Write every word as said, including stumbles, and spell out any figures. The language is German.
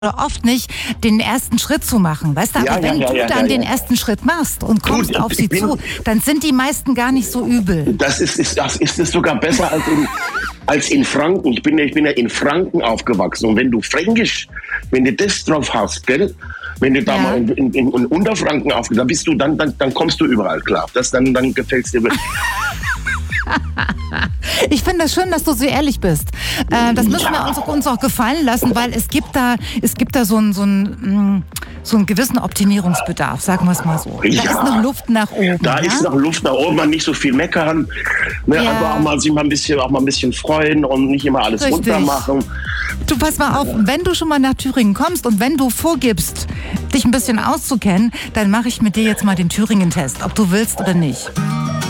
oft nicht, den ersten Schritt zu machen. Weißt du, aber Ja, ja, wenn ja, du ja, dann ja, den ja. ersten Schritt machst und kommst Gut, auf ich sie bin- zu, dann sind die meisten gar nicht so übel. Das ist, ist, das ist es sogar besser als in, als in Franken. Ich bin, ja, ich bin ja in Franken aufgewachsen. Und wenn du Fränkisch, wenn du das drauf hast, gell? Wenn du da Ja. mal in, in, in Unterfranken aufgewachsen da bist du, dann, dann, dann kommst du überall klar. Das, dann, dann gefällt es dir wirklich. Ich finde das schön, dass du so ehrlich bist. Äh, das müssen wir uns, uns auch gefallen lassen, weil es gibt da, es gibt da so einen so einen, mh, so einen gewissen Optimierungsbedarf, sagen wir es mal so. Da Ja. ist noch Luft nach oben. Da ja? ist noch Luft nach oben, man nicht so viel meckern. Ne, Ja. einfach auch mal sich mal ein bisschen, auch mal ein bisschen freuen und nicht immer alles Richtig. runter machen. Du, pass mal auf, wenn du schon mal nach Thüringen kommst und wenn du vorgibst, dich ein bisschen auszukennen, dann mache ich mit dir jetzt mal den Thüringen-Test, ob du willst oder nicht.